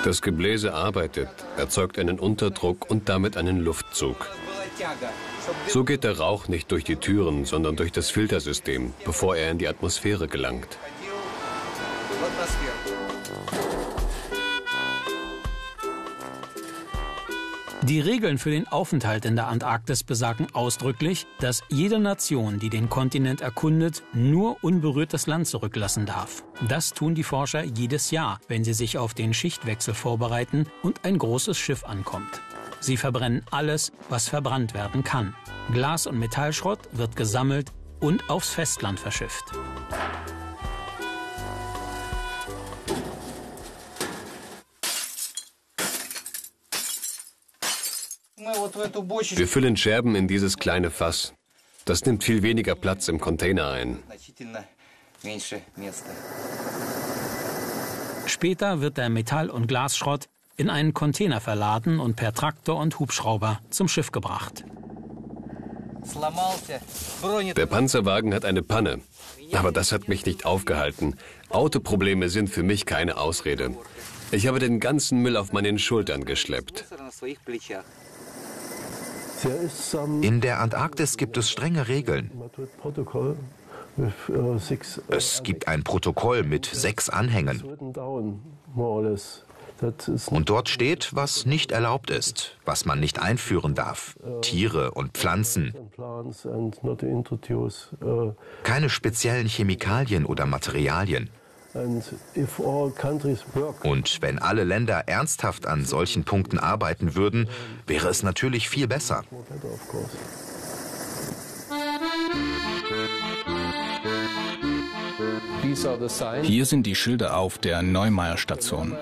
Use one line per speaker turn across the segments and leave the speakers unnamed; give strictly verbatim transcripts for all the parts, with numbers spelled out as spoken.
Das Gebläse arbeitet, erzeugt einen Unterdruck und damit einen Luftzug. So geht der Rauch nicht durch die Türen, sondern durch das Filtersystem, bevor er in die Atmosphäre gelangt.
Die Regeln für den Aufenthalt in der Antarktis besagen ausdrücklich, dass jede Nation, die den Kontinent erkundet, nur unberührtes Land zurücklassen darf. Das tun die Forscher jedes Jahr, wenn sie sich auf den Schichtwechsel vorbereiten und ein großes Schiff ankommt. Sie verbrennen alles, was verbrannt werden kann. Glas- und Metallschrott wird gesammelt und aufs Festland verschifft.
Wir füllen Scherben in dieses kleine Fass. Das nimmt viel weniger Platz im Container ein.
Später wird der Metall- und Glasschrott in einen Container verladen und per Traktor und Hubschrauber zum Schiff gebracht.
Der Panzerwagen hat eine Panne. Aber das hat mich nicht aufgehalten. Autoprobleme sind für mich keine Ausrede. Ich habe den ganzen Müll auf meinen Schultern geschleppt.
In der Antarktis gibt es strenge Regeln. Es gibt ein Protokoll mit sechs Anhängen. Und dort steht, was nicht erlaubt ist, was man nicht einführen darf. Tiere und Pflanzen. Keine speziellen Chemikalien oder Materialien. Und wenn alle Länder ernsthaft an solchen Punkten arbeiten würden, wäre es natürlich viel besser.
Hier sind die Schilder auf der Neumayer-Station.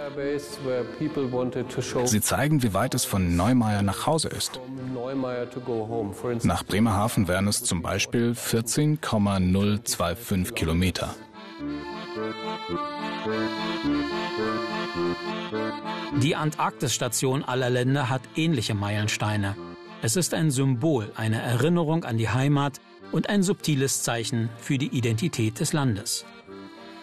Sie zeigen, wie weit es von Neumayer nach Hause ist. Nach Bremerhaven wären es zum Beispiel vierzehn Komma null zwei fünf Kilometer.
Die Antarktisstation aller Länder hat ähnliche Meilensteine. Es ist ein Symbol, eine Erinnerung an die Heimat und ein subtiles Zeichen für die Identität des Landes.